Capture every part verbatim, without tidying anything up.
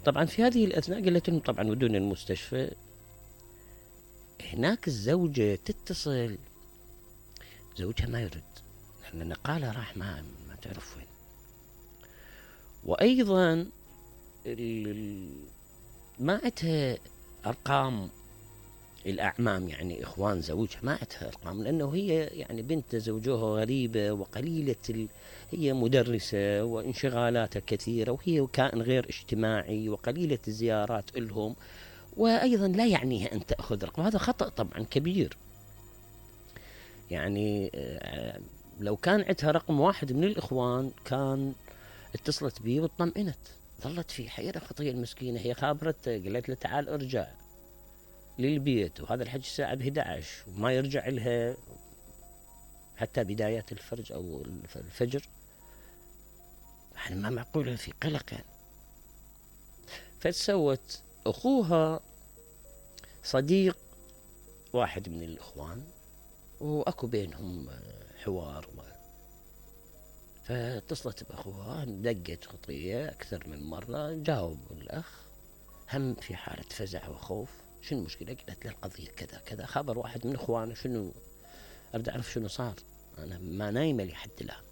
طبعا في هذه الأثناء قالت لهم طبعا ودوني المستشفى. هناك الزوجة تتصل، زوجها ما يرد، لأن نقاله راح ما ما تعرف وين. وأيضا ما عندها أرقام الأعمام، يعني إخوان زوجها ما عندها أرقام، لأنه هي يعني بنت زوجها غريبة وقليلة ال... هي مدرسة وانشغالاتها كثيرة، وهي كائن غير اجتماعي وقليلة الزيارات لهم، وأيضا لا يعنيها أن تأخذ رقم. هذا خطأ طبعا كبير. يعني لو كان عندها رقم واحد من الإخوان كان اتصلت بي واطمئنت. ظلت في حيرة خطية المسكينة، هي خابرت قالت له تعال ارجع للبيت، وهذا الحج الساعة ب إحدى عشر وما يرجع لها حتى بدايات الفرج أو الفجر. يعني ما معقولة، في قلق يعني. فتسوت أخوها صديق واحد من الإخوان، وأكو بينهم حوار و... فاتصلت بأخوها، دقت خطية أكثر من مرة، جاوب الأخ، هم في حالة فزع وخوف. شنو المشكلة؟ قالت له القضية كذا كذا، خبر واحد من إخوانه، شنو أريد أعرف شنو صار، أنا ما نايمة لحد الآن.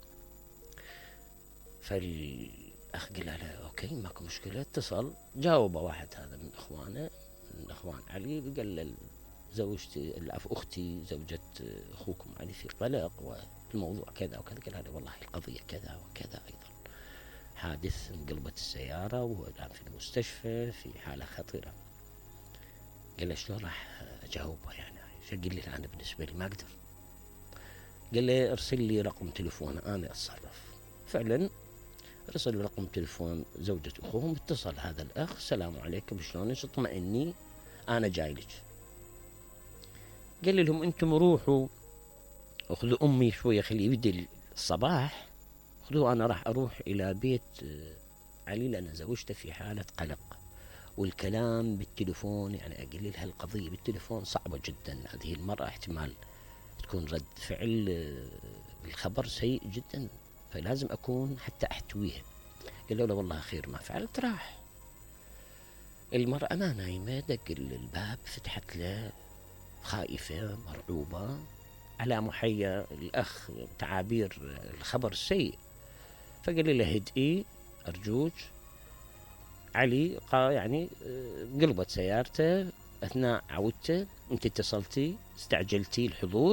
فالأخ قال له أوكي ماكو مشكلة. اتصل، جاوبه واحد هذا من إخوانه، من إخوان علي، قال له زوجتي العفو أختي زوجة أخوكم علي في قلق والموضوع كذا وكذا. قال له والله القضية كذا وكذا، أيضا حادث، انقلبت السيارة وهو الآن في المستشفى في حالة خطيرة. قال له شلون راح أجاوبه يعني، شو قال لي أنا بالنسبة لي ما أقدر. قال لي ارسل لي رقم تليفون أنا أتصرف. فعلا ارسل لي رقم تليفون زوجة أخوهم، اتصل هذا الأخ، السلام عليكم شلونك، اطمئني أنا جاي لك. قال لهم أنتم روحوا أخذوا أمي شوية خلي يبدي الصباح، خذوه أنا راح أروح إلى بيت علي لأن زوجته في حالة قلق. والكلام بالتليفون يعني أقول لها القضية بالتليفون صعبة جدا، هذه المرأة احتمال تكون رد فعل الخبر سيء جدا، فلازم أكون حتى أحتويها. قال له والله خير ما فعلت. راح المرأة ما نايمة، دق الباب، فتحت له خائفة مرعوبة على محيا الأخ تعابير الخبر السيء. فقال له هدئي أرجوك. علي قال يعني قلبت سيارته أثناء عودته، أنت اتصلتي استعجلتي الحضور.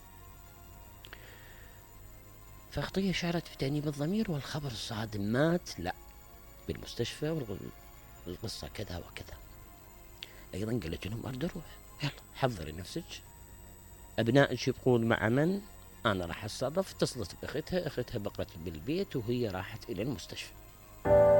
فخطية شعرت بتأنيب الضمير، والخبر الصادم مات لا بالمستشفى والقصة كذا وكذا. أيضا قالت لهم أريد أروح، يلا حضري نفسك، أبنائك يبقون مع من، أنا راح أتصرف. اتصلت بأختها، أختها بقت بالبيت وهي راحت إلى المستشفى.